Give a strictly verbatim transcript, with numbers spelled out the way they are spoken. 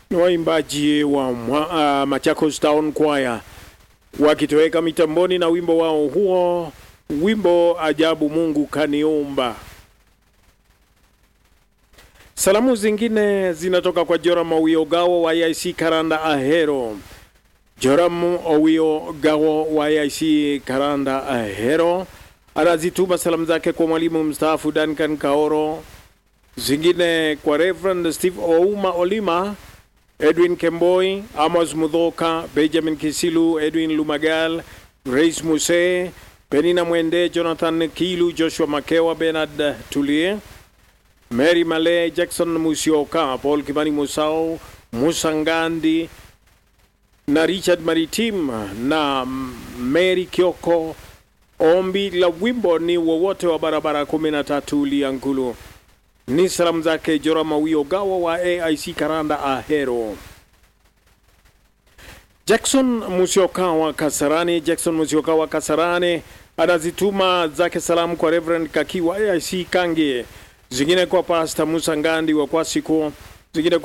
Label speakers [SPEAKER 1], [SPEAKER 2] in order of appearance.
[SPEAKER 1] waimbaji wa uh, Machakos Town Choir wakitoweka mitamboni na wimbo wao huo, wimbo Ajabu Mungu Kaniumba. Salamu zingine zinatoka kwa Joram Owio Gawo wa I C Karanda Ahero. Joram Owio Gawo wa I C Karanda Ahero anazituma salamu zake kwa mwalimu mstaafu Duncan Kaoro, zingine kwa Reverend Steve Ouma Olima, Edwin Kemboi, Amos Mudhoka, Benjamin Kisilu, Edwin Lumagal, Grace Muse, Penina Mwende, Jonathan Kilu, Joshua Makewa, Bernard Tulie, Mary Male, Jackson Musioka, Paul Kimani Musao, Musangandi na Richard Maritim na Mary Kioko. Ombi la wimbo ni wowote wa barabara kumi na tatu Liankulu. Ni salamu zake Joram Owio Gawo wa A I C Karanda Ahero. Jackson Musioka wa Kasarani, Jackson Musioka wa Kasarani anazituma zake salamu kwa Reverend Kaki wa A I C Kange, zingine kwa Pastor Musangandi wa Kwasiko, zingine